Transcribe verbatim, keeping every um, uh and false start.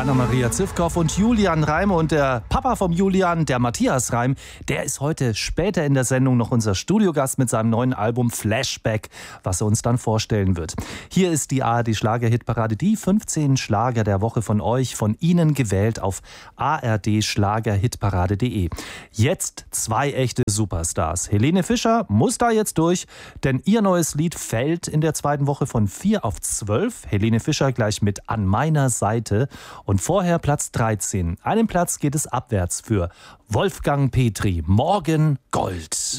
Anna-Maria Zivkow und Julian Reim und der Papa vom Julian, der Matthias Reim, der ist heute später in der Sendung noch unser Studiogast mit seinem neuen Album Flashback, was er uns dann vorstellen wird. Hier ist die A R D Schlager-Hitparade, die fünfzehn Schlager der Woche von euch, von Ihnen gewählt auf a r d schlager-hitparade punkt de. Jetzt zwei echte Superstars. Helene Fischer muss da jetzt durch, denn ihr neues Lied fällt in der zweiten Woche von vier auf zwölf. Helene Fischer gleich mit An meiner Seite. Und vorher Platz dreizehn. Einen Platz geht es abwärts für Wolfgang Petri. Morgen Gold.